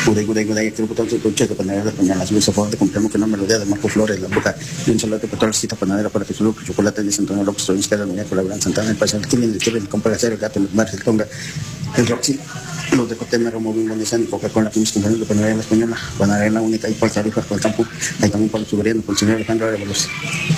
Uday, quiero botar su coche de panadera española. Luis a favor de compramos que una melodía de Marco Flores, la boca y un saludo para toda la cita panadera para que su lucro, chocolate de Antonio López, Provincia de la Unidad, Colaboran Santana, el Paisal, el Killing, el Chile, el Compa Gacero, el Gato, el Mar, el Tonga, el Roxy, los de Cotema, Romovin, Bonizán y Coca-Cola, que mis compañeros de panadera española, panadera única y por Tarifa, por el campo, ahí también para el soberano, por el señor Alejandro Áreas.